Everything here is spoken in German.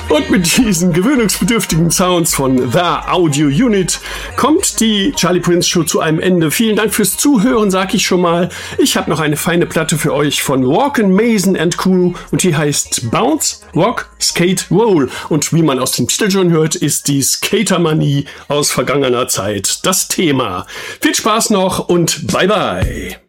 Und mit diesen gewöhnungsbedürftigen Sounds von The Audio Unit kommt die Charlie Prince Show zu einem Ende. Vielen Dank fürs Zuhören, sag ich schon mal. Ich habe noch eine feine Platte für euch von Walken, Mason and Crew und die heißt Bounce, Rock, Skate, Roll. Und wie man aus dem Titel schon hört, ist die Skatermanie aus vergangener Zeit das Thema. Viel Spaß noch und bye bye.